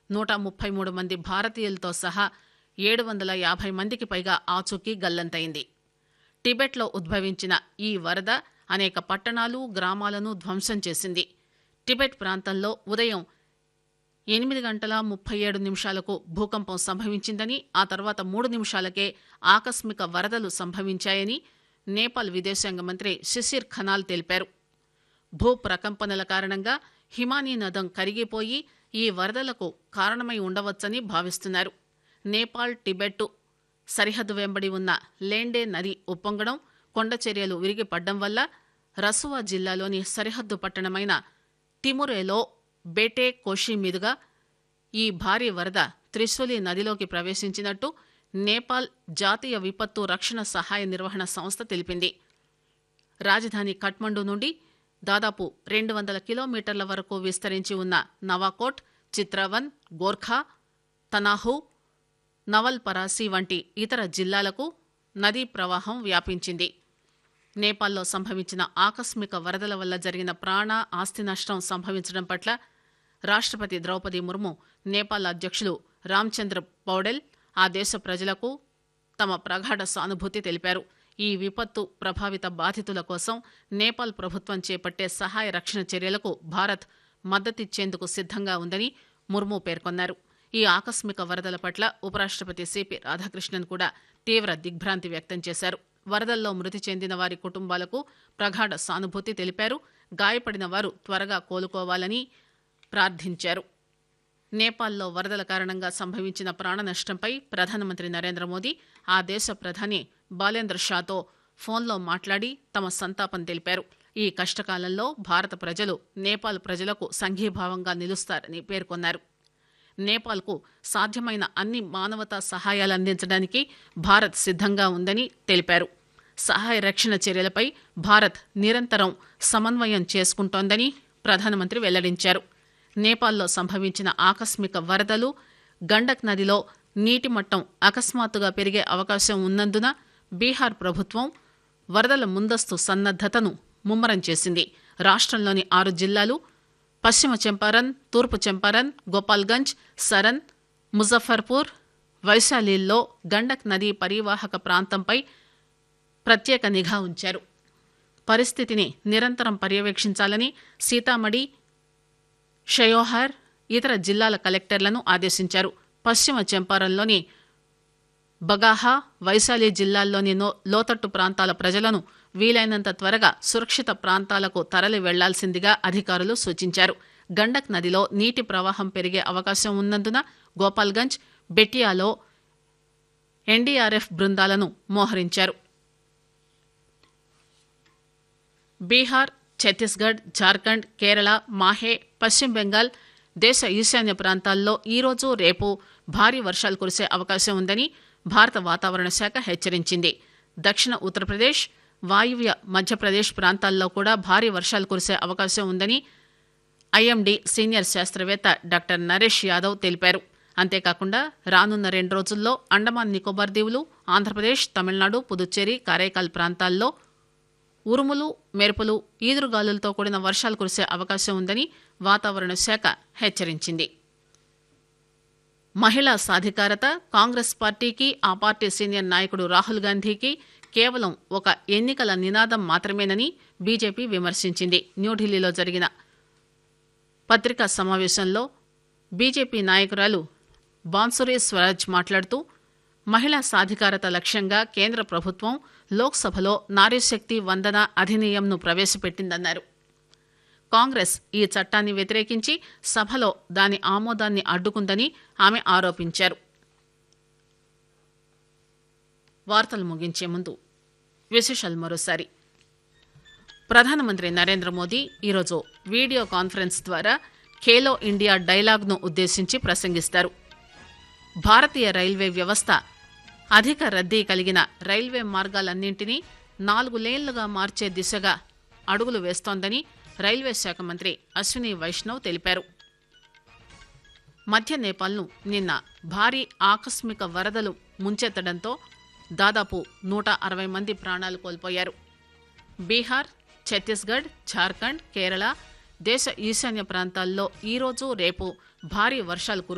133 మంది భారతీయులతో సహా 750 మందికి పైగా ఆచూకీ గల్లంతైంది. టిబెట్లో ఉద్భవించిన ఈ వరద అనేక పట్టణాలు, గ్రామాలను ధ్వంసం చేసింది. టిబెట్ ప్రాంతంలో ఉదయం 8:37 భూకంపం సంభవించిందని, ఆ తర్వాత 3 నిమిషాలకే ఆకస్మిక వరదలు సంభవించాయని నేపాల్ విదేశాంగ మంత్రి శిశిర్ ఖనాల్ తెలిపారు. భూ ప్రకంపనల కారణంగా హిమానీ నదం కరిగిపోయి ఈ వరదలకు కారణమై ఉండవచ్చని భావిస్తున్నారు. నేపాల్, టిబెట్ సరిహద్దు వెంబడి ఉన్న లేండే నది ఉప్పొంగడం, కొండచర్యలు విరిగిపడ్డం వల్ల రసువా జిల్లాలోని సరిహద్దు పట్టణమైన తిమురేలో బేటే కోషి మీదుగా ఈ భారీ వరద త్రిశూలి నదిలోకి ప్రవేశించినట్టు నేపాల్ జాతీయ విపత్తు రక్షణ సహాయ నిర్వహణ సంస్థ తెలిపింది. రాజధాని కఠ్మండు నుండి దాదాపు 200 కిలోమీటర్ల వరకు విస్తరించి ఉన్న నవాకోట్, చిత్రవన్, గోర్ఖా, తనాహు, నవల్ పరాసి వంటి ఇతర జిల్లాలకు నదీ ప్రవాహం వ్యాపించింది. నేపాల్లో సంభవించిన ఆకస్మిక వరదల వల్ల జరిగిన ప్రాణ, ఆస్తి నష్టం సంభవించడం పట్ల రాష్ట్రపతి ద్రౌపది ముర్ము, నేపాల్ అధ్యక్షులు రామ్చంద్ర పౌడెల్ ఆ దేశ ప్రజలకు తమ ప్రగాఢ సానుభూతి తెలిపారు. ఈ విపత్తు ప్రభావిత బాధితుల కోసం నేపాల్ ప్రభుత్వం చేపట్టే సహాయ రక్షణ చర్యలకు భారత్ మద్దతిచ్చేందుకు సిద్దంగా ఉందని ముర్ము పేర్కొన్నారు. ఈ ఆకస్మిక వరదల పట్ల ఉపరాష్ట్రపతి సిపి రాధాకృష్ణన్ కూడా తీవ్ర దిగ్భ్రాంతి వ్యక్తం చేశారు. వరదల్లో మృతి చెందిన వారి కుటుంబాలకు ప్రగాఢ సానుభూతి తెలిపారు. గాయపడిన వారు త్వరగా కోలుకోవాలని ప్రార్థించారు. నేపాల్లో వరదల కారణంగా సంభవించిన ప్రాణ నష్టంపై ప్రధానమంత్రి నరేంద్ర మోదీ ఆ దేశ ప్రధాని బాలేంద్ర షాతో ఫోన్లో మాట్లాడి తమ సంతాపం తెలిపారు. ఈ కష్టకాలంలో భారత ప్రజలు నేపాల్ ప్రజలకు సంఘీభావంగా నిలుస్తారని పేర్కొన్నారు. నేపాల్కు సాధ్యమైన అన్ని మానవతా సహాయాలందించడానికి భారత్ సిద్దంగా ఉందని తెలిపారు. సహాయ రక్షణ చర్యలపై భారత్ నిరంతరం సమన్వయం చేసుకుంటోందని ప్రధానమంత్రి వెల్లడించారు. నేపాల్లో సంభవించిన ఆకస్మిక వరదలు, గండక్ నదిలో నీటి మట్టం అకస్మాత్తుగా పెరిగే అవకాశం ఉన్నందున బీహార్ ప్రభుత్వం వరదల ముందస్తు సన్నద్దతను ముమ్మరం చేసింది. రాష్ట్రంలోని 6 జిల్లాలు పశ్చిమ చంపారన్, తూర్పు చంపారన్, గోపాల్గంజ్, సరన్, ముజఫర్పూర్, వైశాలిల్లో గండక్ నదీ పరివాహక ప్రాంతంపై ప్రత్యేక నిఘా ఉంచారు. పరిస్థితిని నిరంతరం పర్యవేక్షించాలని సీతామఢి, షయోహార్, ఇతర జిల్లాల కలెక్టర్లను ఆదేశించారు. పశ్చిమ చంపారన్లోని బగాహా, వైశాలి జిల్లాల్లోని లోతట్టు ప్రాంతాల ప్రజలను వీలైనంత త్వరగా సురక్షిత ప్రాంతాలకు తరలి వెళ్లాల్సిందిగా అధికారులు సూచించారు. గండక్ నదిలో నీటి ప్రవాహం పెరిగే అవకాశం ఉన్నందున గోపాల్గంజ్, బెటియాలో ఎన్డీఆర్ఎఫ్ బృందాలను మోహరించారు. బీహార్, ఛత్తీస్గఢ్, జార్ఖండ్, కేరళ, మాహే, పశ్చిమ బెంగాల్, దేశ ఈశాన్య ప్రాంతాల్లో ఈరోజు, రేపు భారీ వర్షాలు కురిసే అవకాశం ఉందని భారత వాతావరణ శాఖ హెచ్చరించింది. దక్షిణ ఉత్తరప్రదేశ్, వాయువ్య మధ్యప్రదేశ్ ప్రాంతాల్లో కూడా భారీ వర్షాలు కురిసే అవకాశం ఉందని ఐఎండీ సీనియర్ శాస్త్రవేత్త డాక్టర్ నరేష్ యాదవ్ తెలిపారు. అంతేకాకుండా రానున్న 2 రోజుల్లో అండమాన్ నికోబార్ దీవులు, ఆంధ్రప్రదేశ్, తమిళనాడు, పుదుచ్చేరి, కారైకాల్ ప్రాంతాల్లో ఉరుములు, మెరుపులు, ఈదురుగాలులతో కూడిన వర్షాలు కురిసే అవకాశం ఉందని వాతావరణ శాఖ హెచ్చరించింది. మహిళా సాధికారత కాంగ్రెస్ పార్టీకి, ఆ పార్టీ సీనియర్ నాయకుడు రాహుల్ గాంధీకి కేవలం ఒక ఎన్నికల నినాదం మాత్రమేనని బీజేపీ విమర్శించింది. న్యూఢిల్లీలో జరిగిన పత్రికా సమావేశంలో బీజేపీ నాయకురాలు బాన్సురి స్వరాజ్ మాట్లాడుతూ, మహిళా సాధికారత లక్ష్యంగా కేంద్ర ప్రభుత్వం లోక్సభలో నారీశక్తి వందన అధినియంను ప్రవేశపెట్టిందన్నారు. కాంగ్రెస్ ఈ చట్టాన్ని వ్యతిరేకించి సభలో దాని ఆమోదాన్ని అడ్డుకుందని ఆమె ఆరోపించారు. వార్తలు ముగించే ముందు విశేషాలు మరోసారి. ప్రధానమంత్రి నరేంద్ర మోదీ ఈరోజు వీడియో కాన్ఫరెన్స్ ద్వారా ఖేలో ఇండియా డైలాగ్ను ఉద్దేశించి ప్రసంగిస్తారు. భారతీయ రైల్వే వ్యవస్థ అధిక రద్దీ కలిగిన రైల్వే మార్గాలన్నింటినీ 4 లేన్లుగా మార్చే దిశగా అడుగులు వేస్తోందని రైల్వే శాఖ మంత్రి అశ్విని వైష్ణవ్ తెలిపారు. మధ్య నేపాల్ను నిన్న భారీ ఆకస్మిక వరదలు ముంచెత్తడంతో దాదాపు 160 మంది ప్రాణాలు కోల్పోయారు. బీహార్, ఛత్తీస్గఢ్, జార్ఖండ్, కేరళ, దేశ ఈశాన్య ప్రాంతాల్లో ఈరోజు, రేపు భారీ వర్షాలు